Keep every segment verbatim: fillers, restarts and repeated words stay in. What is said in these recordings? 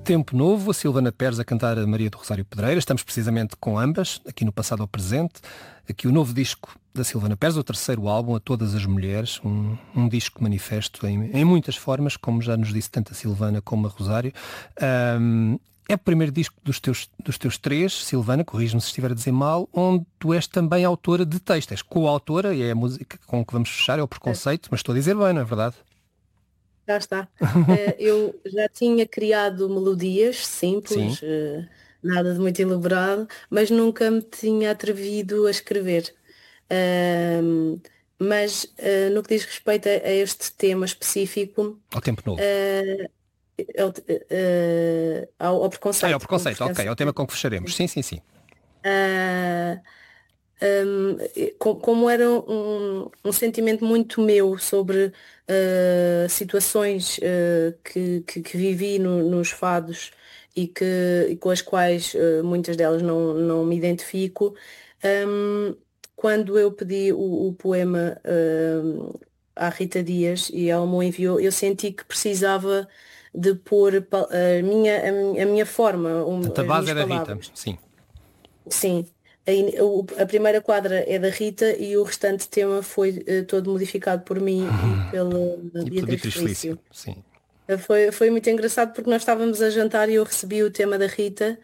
Tempo Novo, a Silvana Pérez a cantar a Maria do Rosário Pedreira. Estamos precisamente com ambas, aqui no passado ao presente. Aqui o novo disco da Silvana Pérez, o terceiro álbum, A Todas as Mulheres. Um, um disco manifesto em, em muitas formas, como já nos disse tanto a Silvana como a Rosário. Um, é o primeiro disco dos teus, dos teus três, Silvana, corrige-me se estiver a dizer mal, onde tu és também autora de textos. És coautora, e é a música com que vamos fechar, é o Preconceito, mas estou a dizer bem, não é verdade? Já está. Eh, eu já tinha criado melodias Sim. simples, eh, nada de muito elaborado, mas nunca me tinha atrevido a escrever. Ahm, mas eh, no que diz respeito a, a este tema específico, Ao Tempo Novo. eh, ao, eh, ao, ao Ah, é o preconceito, como Preconceito, ok, pertence. é o tema com que fecharemos. Sim, sim, sim. Ah, hum, co- como era um, um sentimento muito meu sobre ah, situações ah, que, que, que vivi no- nos fados e, que, e com as quais ah, muitas delas não, não me identifico, hum, quando eu pedi o, o poema hum, à Rita Dias e ela me o enviou, eu senti que precisava de pôr pa- a minha, a minha, a minha forma, um, Portanto, a as base minhas é da Rita, palavras. sim. Sim, a, in- o- a primeira quadra é da Rita e o restante tema foi eh, todo modificado por mim e pela E pela Beatriz Beatriz Felício, Felício. sim. Eh, Foi, foi muito engraçado porque nós estávamos a jantar e eu recebi o tema da Rita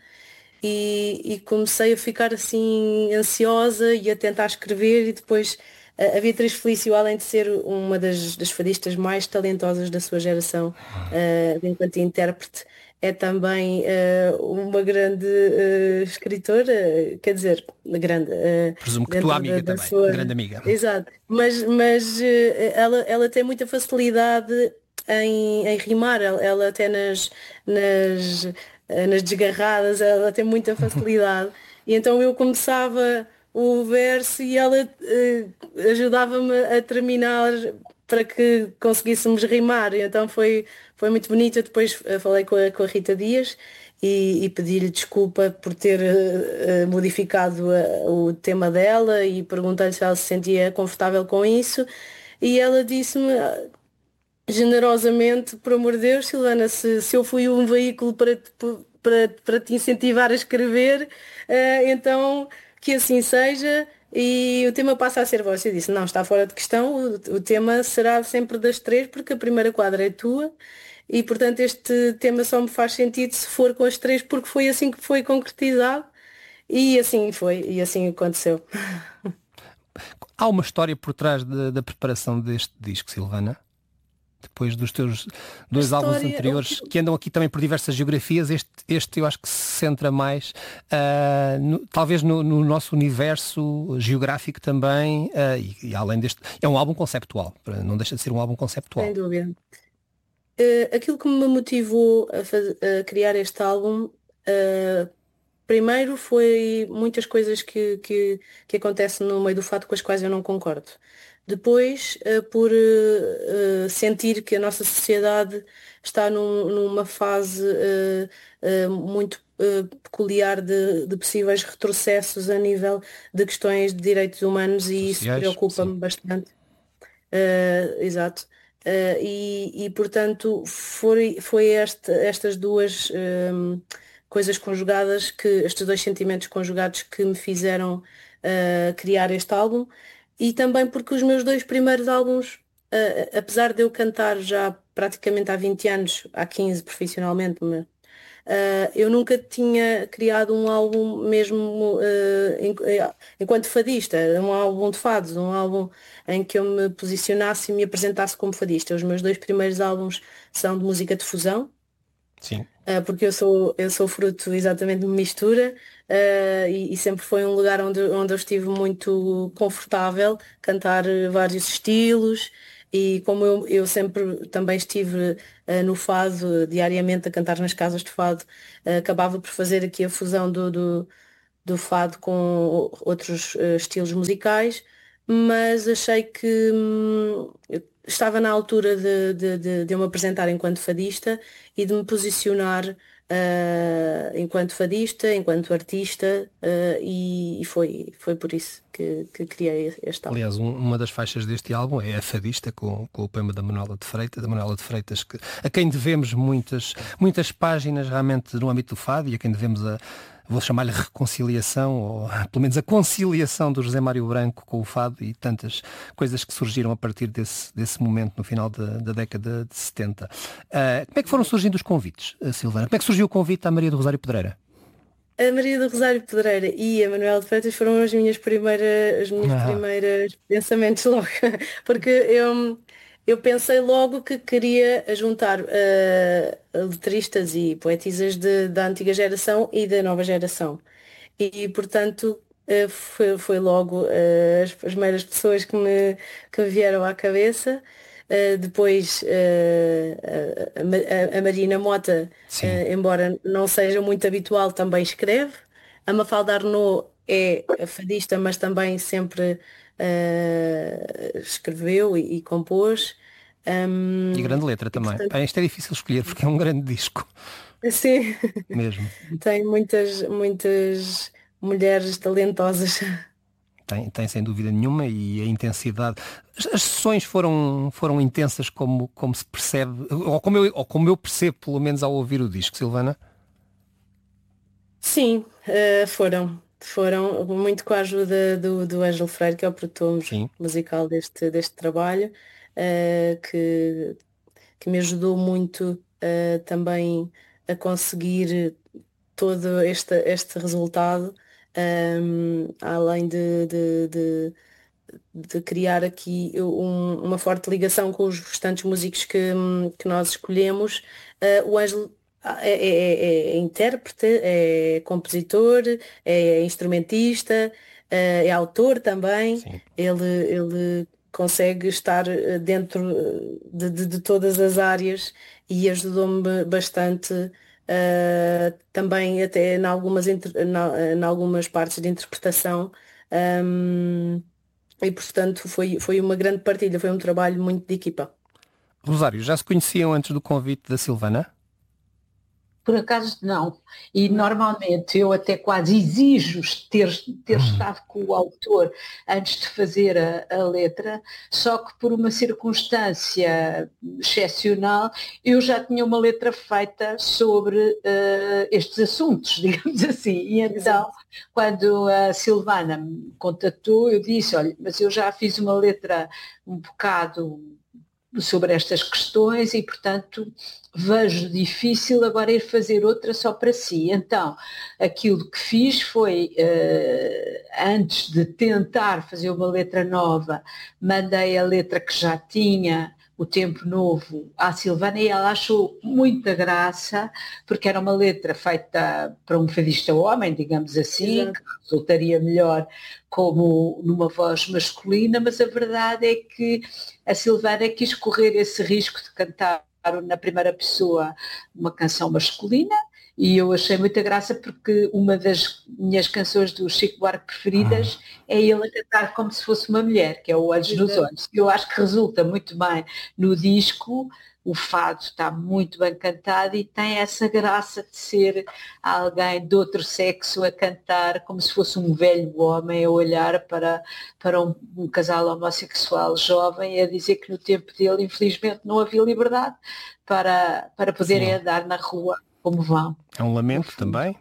e, e comecei a ficar assim ansiosa e a tentar escrever e depois eh, a Beatriz Felício, além de ser uma das, das fadistas mais talentosas da sua geração, eh, enquanto intérprete, é também eh, uma grande eh, escritora, quer dizer, grande, eh, Presumo que tua dentro da, amiga da também, sua. grande amiga. Exato, mas, mas eh, ela, ela tem muita facilidade em, em rimar, ela, ela até nas, nas, eh, nas desgarradas, ela tem muita facilidade. E então eu começava o verso e ela eh, ajudava-me a terminar para que conseguíssemos rimar. E então foi, foi muito bonito. Eu depois eh, falei com a, com a Rita Dias e, e pedi-lhe desculpa por ter eh, eh, modificado a- o tema dela e perguntei-lhe se ela se sentia confortável com isso. E ela disse-me generosamente, por amor de Deus, Silvana, se, se eu fui um veículo para te, para, para te incentivar a escrever, eh, então que assim seja e o tema passa a ser vosso. Eu disse, não, está fora de questão, o, o tema será sempre das três, porque a primeira quadra é tua e, portanto, este tema só me faz sentido se for com as três, porque foi assim que foi concretizado e assim foi, e assim aconteceu. Há uma história por trás da, da preparação deste disco, Silvana? Depois dos teus A dois álbuns história, o que anteriores, que andam aqui também por diversas geografias, este, este eu acho que se centra mais, ah, no- talvez no, no nosso universo geográfico também, ah, e, e além deste, é um álbum conceptual, não deixa de ser um álbum sem conceptual. dúvida. Eh, aquilo que me motivou a, faz- a criar este álbum, eh, primeiro foi muitas coisas que, que, que acontecem no meio do fado com as quais eu não concordo. Depois, eh, por eh, eh, sentir que a nossa sociedade está num- numa fase eh, eh, muito eh, peculiar de, de possíveis retrocessos a nível de questões de direitos humanos e isso Sociais, sim. preocupa-me bastante. Uh, exato. Uh, e, e, portanto foi, foi esta- estas duas um, coisas conjugadas, que estes dois sentimentos conjugados que me fizeram uh, criar este álbum e também porque os meus dois primeiros álbuns, uh, apesar de eu cantar já praticamente há vinte anos, há quinze profissionalmente, Uh, eu nunca tinha criado um álbum mesmo uh, em- eh, enquanto fadista, um álbum de fados, um álbum em que eu me posicionasse e me apresentasse como fadista. Os meus dois primeiros álbuns são de música de fusão, Sim. uh, porque eu sou, eu sou fruto exatamente de mistura, uh, e, e sempre foi um lugar onde, onde eu estive muito confortável, cantar eh, vários estilos. E como eu, eu sempre também estive eh, no fado, eh, diariamente a cantar nas casas de fado, eh, acabava por fazer aqui a fusão do, do, do fado com o- outros eh, estilos musicais, mas achei que hum, eu estava na altura de, de, de, de eu me apresentar enquanto fadista e de me posicionar uh, enquanto fadista, enquanto artista, uh, e, e foi, foi por isso que, que criei este álbum. Aliás, um, uma das faixas deste álbum é a Fadista, com, com o poema da Manuela de Freitas, da Manuela de Freitas, que, a quem devemos muitas, muitas páginas realmente no âmbito do fado, e a quem devemos a, vou chamar-lhe reconciliação, ou pelo menos a conciliação do José Mário Branco com o fado, e tantas coisas que surgiram a partir desse, desse momento, no final da, da década de setenta. Uh, como é que foram surgindo os convites, Silvana? Como é que surgiu o convite à Maria do Rosário Pedreira? A Maria do Rosário Pedreira e a Manuela de Freitas foram as minhas primeiras, as minhas Ah. primeiras pensamentos logo, porque eu, eu pensei logo que queria juntar uh, letristas e poetisas de, da antiga geração e da nova geração. E, portanto, uh, foi, foi logo uh, as, as primeiras pessoas que me, que me vieram à cabeça. Uh, depois uh, a, a, a Marina Mota, uh, embora não seja muito habitual, também escreve. A Mafalda Arnaud é fadista, mas também sempre uh, escreveu e, e compôs. Um, e grande letra também. Portanto... Pá, isto é difícil escolher porque é um grande disco. Sim. Mesmo. Tem muitas, muitas mulheres talentosas. Tem, tem sem dúvida nenhuma, e a intensidade. As, as sessões foram, foram intensas, como, como se percebe, ou como, eu, ou como eu percebo, pelo menos ao ouvir o disco, Silvana? Sim, uh, foram. Foram muito com a ajuda do, do Ângelo Freire, que é o produtor Sim. musical deste, deste trabalho, uh, que, que me ajudou muito uh, também a conseguir todo este, este resultado. Um, além de, de, de, de criar aqui um, uma forte ligação com os restantes músicos que, que nós escolhemos, uh, o Ângelo é, é, é, é intérprete, é compositor, é instrumentista, uh, é autor também. Sim. Ele, ele consegue estar dentro de, de, de todas as áreas e ajudou-me bastante. Uh, também até em algumas, em algumas partes de interpretação, um, e portanto foi, foi uma grande partilha, foi um trabalho muito de equipa. Rosário, já se conheciam antes do convite da Silvana? Por acaso não, e normalmente eu até quase exijo ter, ter estado com o autor antes de fazer a, a letra, só que por uma circunstância excepcional eu já tinha uma letra feita sobre uh, estes assuntos, digamos assim, e então Exato. Quando a Silvana me contatou eu disse, olha, mas eu já fiz uma letra um bocado sobre estas questões e, portanto, vejo difícil agora ir fazer outra só para si. Então, aquilo que fiz foi, uh, antes de tentar fazer uma letra nova, mandei a letra que já tinha, O Tempo Novo, à Silvana, e ela achou muita graça, porque era uma letra feita para um fadista homem, digamos assim, Exato. Que resultaria melhor como numa voz masculina, mas a verdade é que a Silvana quis correr esse risco de cantar na primeira pessoa uma canção masculina, e eu achei muita graça porque uma das minhas canções do Chico Buarque preferidas é ele a cantar como se fosse uma mulher, que é o Olhos nos Olhos. Eu acho que resulta muito bem no disco, o fado está muito bem cantado e tem essa graça de ser alguém de outro sexo a cantar como se fosse um velho homem a olhar para, para um, um casal homossexual jovem e a dizer que no tempo dele infelizmente não havia liberdade para, para poderem Sim. andar na rua como vão. É um lamento também?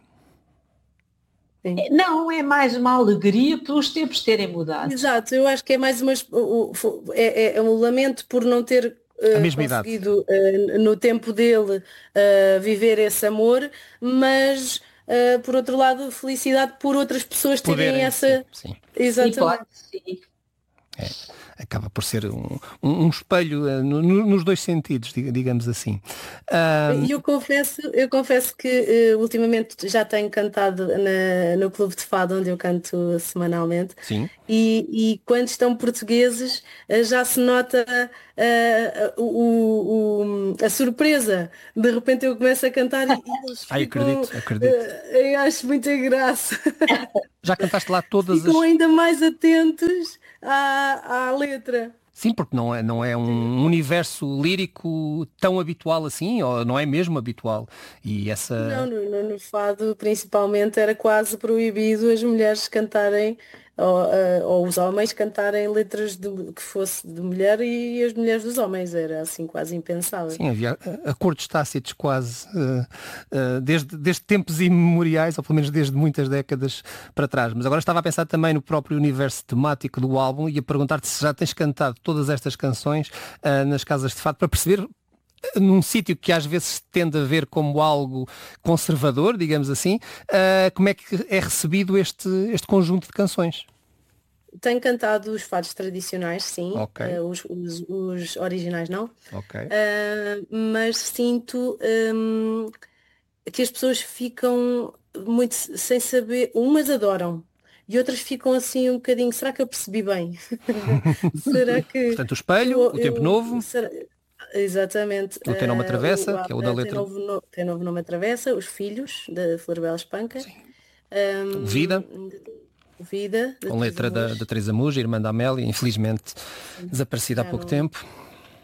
Sim. Não, é mais uma alegria pelos tempos terem mudado. Exato, eu acho que é mais uma, é, é um lamento por não ter uh, a mesma conseguido uh, no tempo dele uh, viver esse amor, mas uh, por outro lado felicidade por outras pessoas terem Poderem, essa... Sim, sim. Exatamente. Sim, sim. É. Acaba por ser um, um, um espelho uh, no, nos dois sentidos, digamos assim. E uh... eu confesso, eu confesso que uh, ultimamente já tenho cantado na, no Clube de Fado, onde eu canto semanalmente. Sim. E, e quando estão portugueses uh, já se nota uh, o, o, a surpresa. De repente eu começo a cantar e, e eles Ai, ficam, acredito, acredito. Uh, eu acho muita graça. Já cantaste lá todas ficam as... ainda mais atentos à, à letra. Sim, porque não é, não é um universo lírico tão habitual assim, ou não é mesmo habitual. E essa... Não, no, no, no fado principalmente era quase proibido as mulheres cantarem, ou, eh, ou os homens cantarem letras de, que fosse de mulher e as mulheres dos homens. Era assim quase impensável. Sim, havia eh, acordos tácitos quase uh, uh, desde, desde tempos imemoriais, ou pelo menos desde muitas décadas para trás. Mas agora estava a pensar também no próprio universo temático do álbum e a perguntar-te se já tens cantado todas estas canções uh, nas casas de fado, para perceber num sítio que às vezes se tende a ver como algo conservador, digamos assim, uh, como é que é recebido este, este conjunto de canções? Tenho cantado os fados tradicionais, sim, Ok. eh, os, os- os originais não. Ok. Eh, mas sinto hum, que as pessoas ficam muito sem saber, umas adoram e outras ficam assim um bocadinho, será que eu percebi bem? Será que Portanto, o Espelho, eu, o Tempo eu- Novo, será- exatamente, o Tem Nome eh, o, Travessa, a- que é o da tem letra novo, no- tem novo nome a travessa, os filhos da Florbela Espanca, Vida, hum, Vida, de com Três letra da, da Amores, Teresa Muja, irmã da Amélia, infelizmente sim, desaparecida há já pouco não, tempo.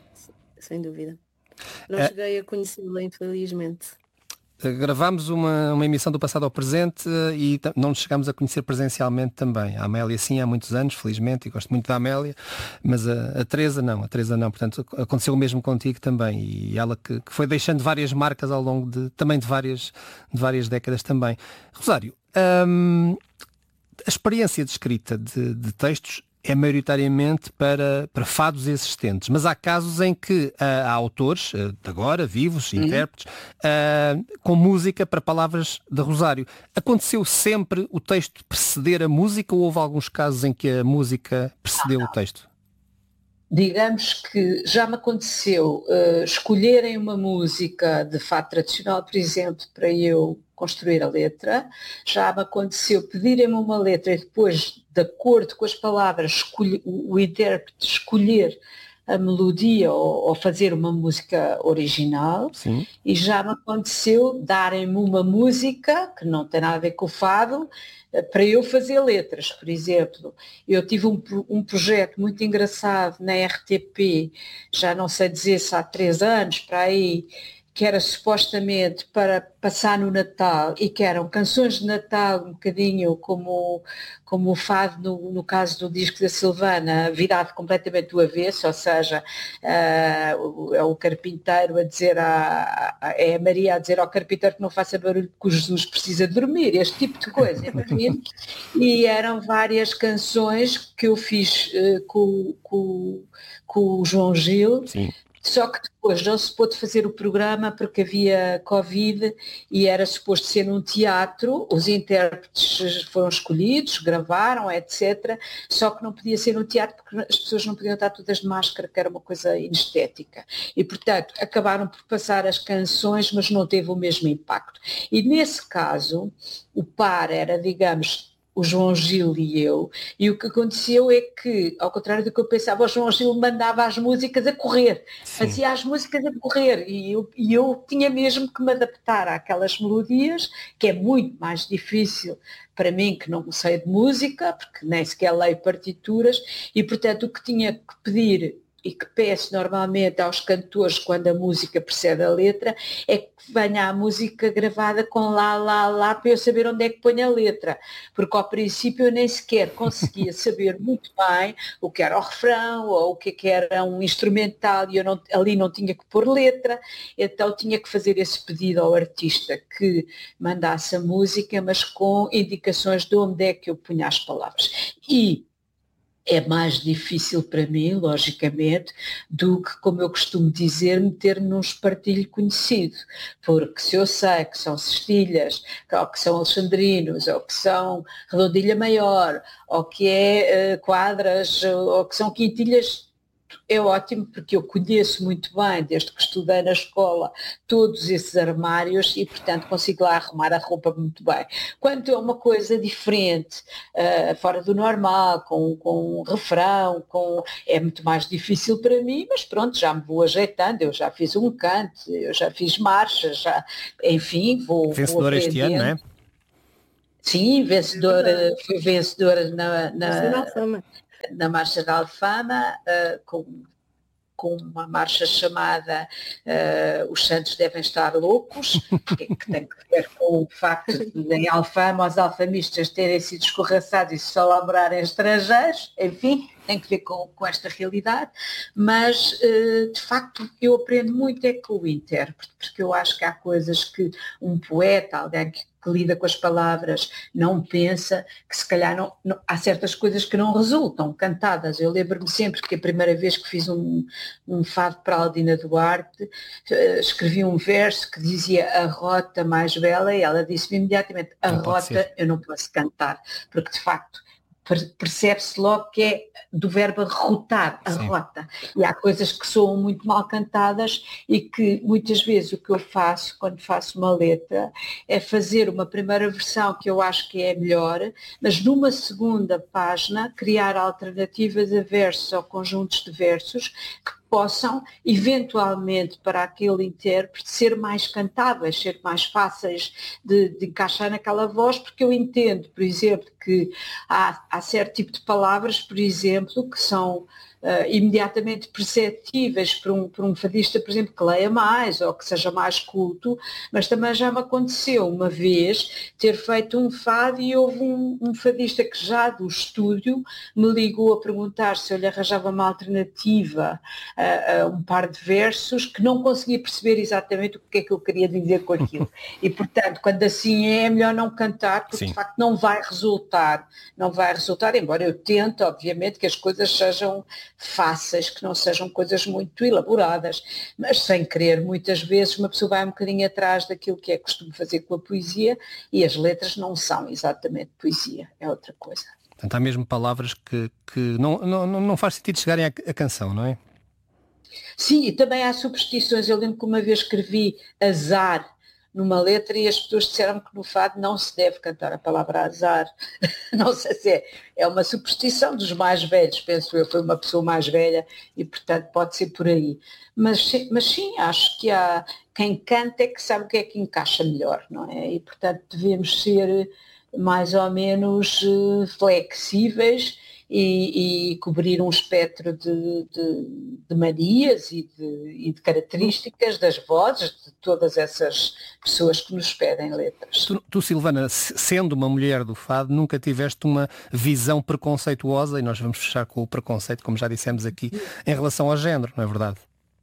sem dúvida. Não Eh, cheguei a conhecê-la, infelizmente. Gravámos uma, uma emissão do passado ao presente eh, e ta- não nos chegámos a conhecer presencialmente também. A Amélia sim, há muitos anos, felizmente, e gosto muito da Amélia, mas a, a Teresa não, a Teresa não. Portanto, ac- aconteceu o mesmo contigo também. E ela que, que foi deixando várias marcas ao longo de, também de várias, de várias décadas também. Rosário, hum, a experiência de escrita de, de textos é maioritariamente para, para fados existentes, mas há casos em que ah, há autores, ah, de agora, vivos, intérpretes, ah, com música para palavras de Rosário. Aconteceu sempre o texto preceder a música ou houve alguns casos em que a música precedeu o texto? Digamos que já me aconteceu eh, escolherem uma música de fado tradicional, por exemplo, para eu construir a letra. Já me aconteceu pedirem-me uma letra e depois, de acordo com as palavras, escolhe- o, o intérprete escolher a melodia ou, ou fazer uma música original. Sim. E já me aconteceu darem-me uma música que não tem nada a ver com o fado, eh, para eu fazer letras. Por exemplo, eu tive um, pro- um projeto muito engraçado na R T P, já não sei dizer se há três anos, para aí, que era supostamente para passar no Natal e que eram canções de Natal, um bocadinho como, como o fado no, no caso do disco da Silvana, virado completamente do avesso, ou seja, ah, o- é o carpinteiro a dizer, a, a- é a Maria a dizer ao carpinteiro que não faça barulho porque o Jesus precisa dormir, este tipo de coisa, imagino. E eram várias canções que eu fiz eh, com, com, com o João Gil, Sim. só que depois não se pôde fazer o programa porque havia Covid e era suposto ser num teatro, os intérpretes foram escolhidos, gravaram, etcétera. Só que não podia ser num teatro porque as pessoas não podiam estar todas de máscara, que era uma coisa inestética. E, portanto, acabaram por passar as canções, mas não teve o mesmo impacto. E nesse caso, o par era, digamos, o João Gil e eu, e o que aconteceu é que, ao contrário do que eu pensava, o João Gil mandava as músicas a correr, Sim. fazia as músicas a correr, e eu, e eu tinha mesmo que me adaptar àquelas melodias, que é muito mais difícil para mim, que não sei de música, porque nem sequer leio partituras, e portanto o que tinha que pedir e que peço normalmente aos cantores quando a música precede a letra, é que venha a música gravada com lá, lá, lá, para eu saber onde é que ponho a letra, porque ao princípio eu nem sequer conseguia saber muito bem o que era o refrão ou o que, é que era um instrumental e eu não, ali não tinha que pôr letra, então tinha que fazer esse pedido ao artista que mandasse a música, mas com indicações de onde é que eu punha as palavras. E é mais difícil para mim, logicamente, do que, como eu costumo dizer, meter-me num espartilho conhecido, porque se eu sei que são cestilhas, ou que são alexandrinos, ou que são redondilha maior, ou que é uh, quadras, ou que são quintilhas, é ótimo, porque eu conheço muito bem, desde que estudei na escola, todos esses armários e, portanto, consigo lá arrumar a roupa muito bem. Quando é uma coisa diferente, uh, fora do normal, com, com um refrão, com, é muito mais difícil para mim, mas pronto, já me vou ajeitando, eu já fiz um cante, eu já fiz marchas, já, enfim, vou, vou Vencedor este ano, não aprendendo. é? Sim, É vencedora, verdade. fui vencedora na, Nacional na Fama. na Marcha da Alfama, uh, com, com uma marcha chamada uh, Os Santos Devem Estar Loucos, que, que tem que ver com o facto de em Alfama os alfamistas terem sido escorraçados e só lá morarem estrangeiros, enfim, tem que ver com, com esta realidade, mas uh, de facto eu aprendo muito é com o intérprete, porque eu acho que há coisas que um poeta, alguém que que lida com as palavras, não pensa, que se calhar não, não, há certas coisas que não resultam cantadas. Eu lembro-me sempre que a primeira vez que fiz um, um fado para a Aldina Duarte, uh, escrevi um verso que dizia a rota mais bela e ela disse-me imediatamente, a não rota eu não posso cantar, porque de facto percebe-se logo que é do verbo rotar, a Sim. rota. E há coisas que soam muito mal cantadas e que muitas vezes o que eu faço quando faço uma letra é fazer uma primeira versão que eu acho que é melhor, mas numa segunda página criar alternativas a versos ou conjuntos de versos que possam, eventualmente, para aquele intérprete, ser mais cantáveis, ser mais fáceis de, de encaixar naquela voz, porque eu entendo, por exemplo, que há, há certo tipo de palavras, por exemplo, que são Uh, imediatamente perceptíveis por um, por um fadista, por exemplo, que leia mais ou que seja mais culto, mas também já me aconteceu uma vez ter feito um fado e houve um, um fadista que já do estúdio me ligou a perguntar se eu lhe arranjava uma alternativa a, a um par de versos que não conseguia perceber exatamente o que é que eu queria dizer com aquilo. E, portanto, quando assim é, é melhor não cantar, porque Sim. de facto não vai resultar, não vai resultar, embora eu tente, obviamente, que as coisas sejam fáceis, que não sejam coisas muito elaboradas, mas sem querer, muitas vezes uma pessoa vai um bocadinho atrás daquilo que é costume fazer com a poesia e as letras não são exatamente poesia, é outra coisa. Portanto, há mesmo palavras que, que não, não, não faz sentido chegarem à, à canção, não é? Sim, e também há superstições. Eu lembro que uma vez escrevi azar numa letra e as pessoas disseram que no fado não se deve cantar a palavra azar. Não sei se é, é uma superstição dos mais velhos, penso eu, foi uma pessoa mais velha e portanto pode ser por aí. Mas, mas sim, acho que há quem canta é que sabe o que é que encaixa melhor, não é? E portanto devemos ser mais ou menos uh, flexíveis E, e cobrir um espectro de, de, de manias e de, e de características das vozes de todas essas pessoas que nos pedem letras. Tu, tu, Silvana, sendo uma mulher do fado, nunca tiveste uma visão preconceituosa, e nós vamos fechar com o preconceito, como já dissemos aqui, em relação ao género, não é verdade?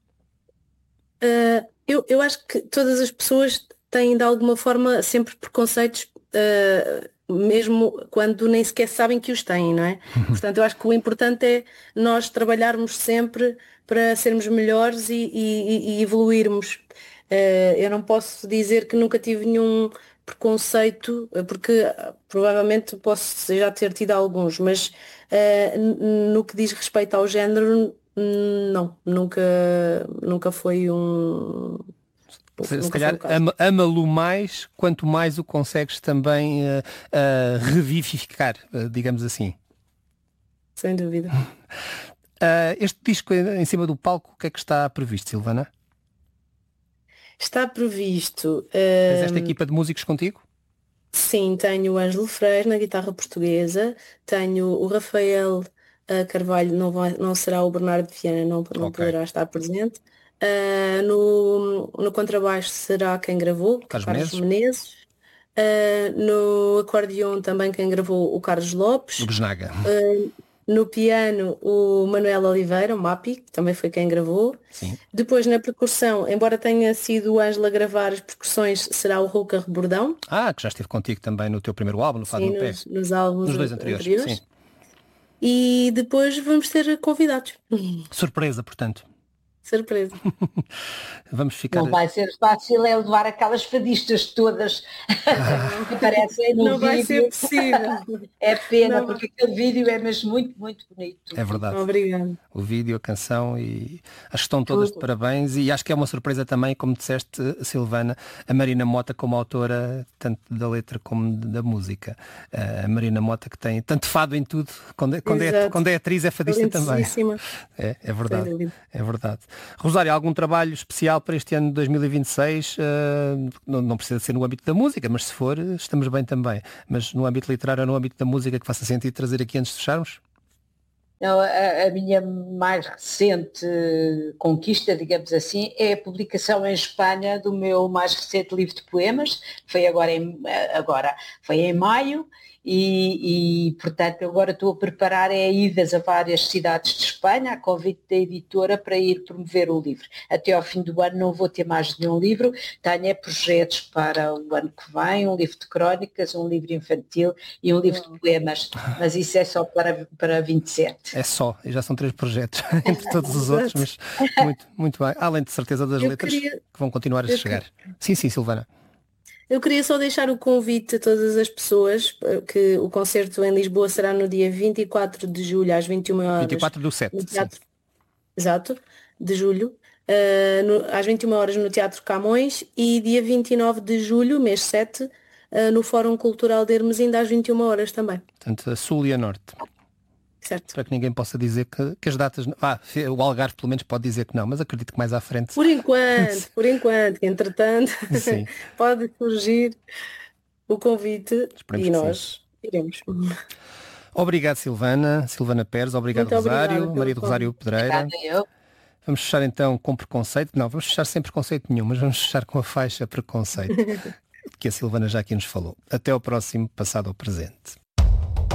Uh, eu, eu acho que todas as pessoas têm de alguma forma sempre preconceitos, uh, mesmo quando nem sequer sabem que os têm, não é? Portanto, eu acho que o importante é nós trabalharmos sempre para sermos melhores e, e, e evoluirmos. Uh, eu não posso dizer que nunca tive nenhum preconceito, porque provavelmente posso já ter tido alguns, mas uh, no que diz respeito ao género, não, nunca, nunca foi um... Se, se calhar ama, ama-lo mais, quanto mais o consegues também uh, uh, revivificar, uh, digamos assim. Sem dúvida. Uh, este disco em cima do palco, o que é que está previsto, Silvana? Está previsto... Uh, Tens esta equipa de músicos contigo? Sim, tenho o Ângelo Freire na guitarra portuguesa, tenho o Rafael uh, Carvalho, não, vai, não será o Bernardo Viana, não, não okay. poderá estar presente. Uh, no, no contrabaixo será quem gravou, Carlos, Carlos Menezes, Menezes. Uh, no acordeão também quem gravou, o Carlos Lopes. O Besnaga. Uh, no piano o Manuel Oliveira, o Mapi, que também foi quem gravou. Sim. Depois na percussão, embora tenha sido o Ângelo a gravar as percussões, será o Rouca Rebordão. Ah, que já esteve contigo também no teu primeiro álbum, no Fado Sim, no Pé. Nos, nos álbuns nos dois anteriores. anteriores. Sim. E depois vamos ter convidados. Surpresa, portanto. Surpresa. Vamos ficar... Não vai ser fácil é levar aquelas fadistas todas ah. que aparecem no não vídeo. Não vai ser possível. É pena, não. Porque aquele vídeo é mesmo muito, muito bonito. É verdade. Obrigada. O vídeo, a canção e acho que estão todas de parabéns e acho que é uma surpresa também, como disseste, Silvana, a Marina Mota como autora tanto da letra como da música. A Marina Mota que tem tanto fado em tudo, quando, quando, é, quando é atriz é fadista também. É, é verdade. É verdade. Rosário, algum trabalho especial para este ano de dois mil e vinte e seis? Uh, não, não precisa ser no âmbito da música, mas se for, estamos bem também. Mas no âmbito literário ou no âmbito da música que faça sentido trazer aqui antes de fecharmos? A, a minha mais recente conquista, digamos assim, é a publicação em Espanha do meu mais recente livro de poemas, foi agora em, agora, foi em maio, e, e portanto agora estou a preparar é idas a várias cidades de Espanha, a convite da editora, para ir promover o livro. Até ao fim do ano não vou ter mais nenhum livro, tenho é projetos para o ano que vem, um livro de crónicas, um livro infantil e um livro de poemas, mas isso é só para, para vinte e sete. É só, e já são três projetos entre todos os outros, mas muito, muito bem. Além de certeza das Eu letras queria- que vão continuar a eu chegar. Sim, sim, Silvana. Eu queria só deixar o convite a todas as pessoas, eh, que o concerto em Lisboa será no dia vinte e quatro de julho, às vinte e uma horas, vinte e quatro do sete. no Sim. Teatro, exato, de julho, eh, no- às vinte e uma horas no Teatro Camões, e dia vinte e nove de julho, mês sete, eh, no Fórum Cultural de Hermesinda, às vinte e uma horas também, Portanto, a sul e a norte. certo? Para que ninguém possa dizer que, que as datas... Ah, o Algarve pelo menos pode dizer que não, mas acredito que mais à frente... Por enquanto, por enquanto, entretanto, Sim. pode surgir o convite Esperemos e que sim. nós iremos. Obrigado, Silvana. Silvana Pérez, obrigado, Muito obrigada Rosário. pelo Maria do Rosário Pedreira. Obrigada eu. Vamos fechar então com preconceito. Não, vamos fechar sem preconceito nenhum, mas vamos fechar com a faixa preconceito, que a Silvana já aqui nos falou. Até ao próximo Passado ao Presente.